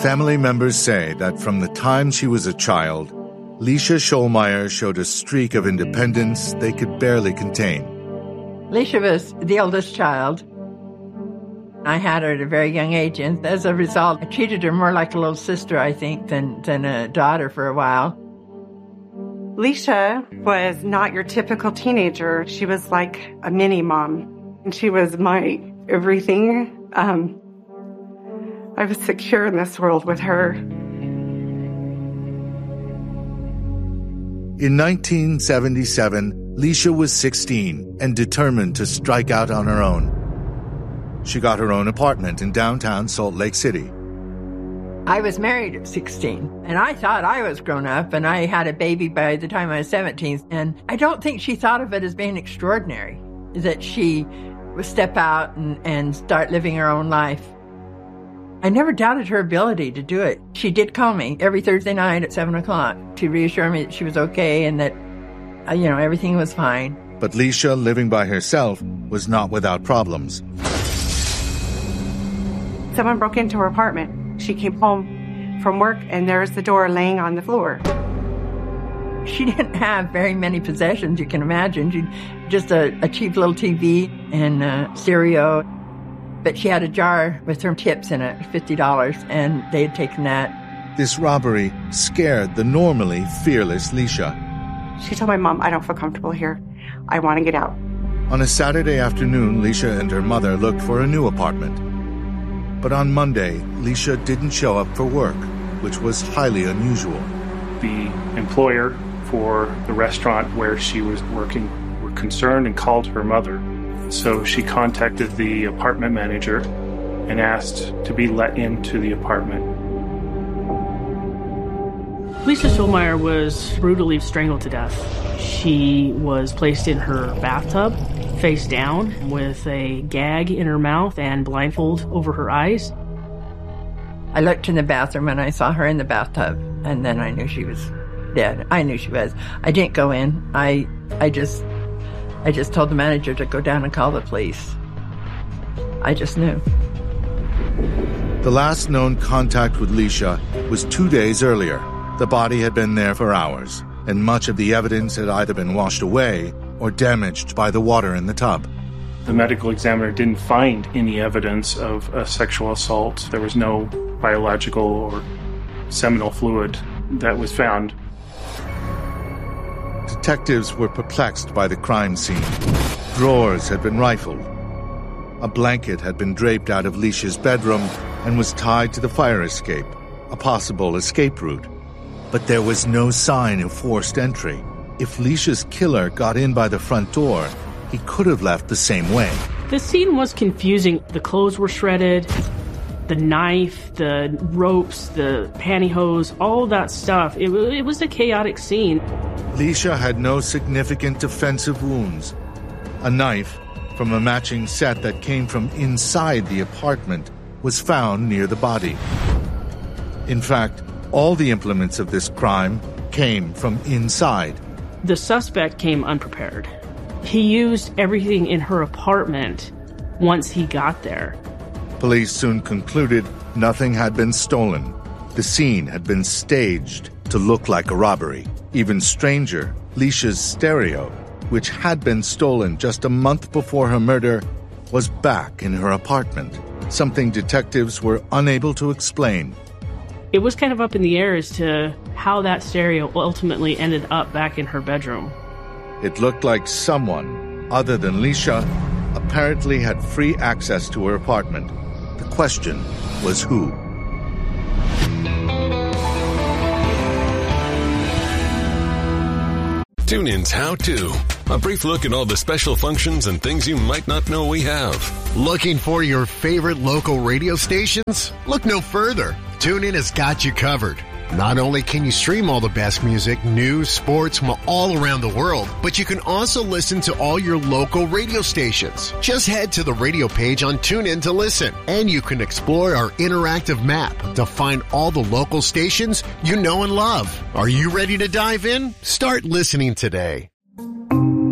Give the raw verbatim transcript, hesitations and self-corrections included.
Family members say that from the time she was a child, Leisha Schollmeyer showed a streak of independence they could barely contain. Leisha was the eldest child. I had her at a very young age, and as a result, I treated her more like a little sister, I think, than, than a daughter for a while. Leisha was not your typical teenager. She was like a mini-mom, and she was my everything. Um, I was secure in this world with her. In nineteen seventy-seven, Leisha was sixteen and determined to strike out on her own. She got her own apartment in downtown Salt Lake City. I was married at sixteen, and I thought I was grown up, and I had a baby by the time I was seventeen. And I don't think she thought of it as being extraordinary, that she would step out and, and start living her own life. I never doubted her ability to do it. She did call me every Thursday night at seven o'clock to reassure me that she was okay and that, uh, you know, everything was fine. But Leisha, living by herself, was not without problems. Someone broke into her apartment. She came home from work, and there's the door laying on the floor. She didn't have very many possessions, you can imagine. She just a, a cheap little T V and a stereo. But she had a jar with her tips in it, fifty dollars, and they had taken that. This robbery scared the normally fearless Leisha. She told my mom, I don't feel comfortable here. I want to get out. On a Saturday afternoon, Leisha and her mother looked for a new apartment. But on Monday, Leisha didn't show up for work, which was highly unusual. The employer for the restaurant where she was working were concerned and called her mother. So she contacted the apartment manager and asked to be let into the apartment. Leisha Schollmeyer was brutally strangled to death. She was placed in her bathtub, face down, with a gag in her mouth and blindfold over her eyes. I looked in the bathroom and I saw her in the bathtub, and then I knew she was dead. I knew she was. I didn't go in. I I just I just told the manager to go down and call the police. I just knew. The last known contact with Leisha was two days earlier. The body had been there for hours, and much of the evidence had either been washed away or damaged by the water in the tub. The medical examiner didn't find any evidence of a sexual assault. There was no biological or seminal fluid that was found. Detectives were perplexed by the crime scene. Drawers had been rifled. A blanket had been draped out of Leisha's bedroom and was tied to the fire escape, a possible escape route. But there was no sign of forced entry. If Leisha's killer got in by the front door, he could have left the same way. The scene was confusing. The clothes were shredded, the knife, the ropes, the pantyhose, all that stuff. It, it was a chaotic scene. Leisha had no significant defensive wounds. A knife from a matching set that came from inside the apartment was found near the body. In fact, all the implements of this crime came from inside. The suspect came unprepared. He used everything in her apartment once he got there. Police soon concluded nothing had been stolen. The scene had been staged to look like a robbery. Even stranger, Leisha's stereo, which had been stolen just a month before her murder, was back in her apartment, something detectives were unable to explain. It was kind of up in the air as to how that stereo ultimately ended up back in her bedroom. It looked like someone, other than Leisha, apparently had free access to her apartment. The question was who? TuneIn's How To. A brief look at all the special functions and things you might not know we have. Looking for your favorite local radio stations? Look no further. TuneIn has got you covered. Not only can you stream all the best music, news, sports from all around the world, but you can also listen to all your local radio stations. Just head to the radio page on TuneIn to listen, and you can explore our interactive map to find all the local stations you know and love. Are you ready to dive in? Start listening today.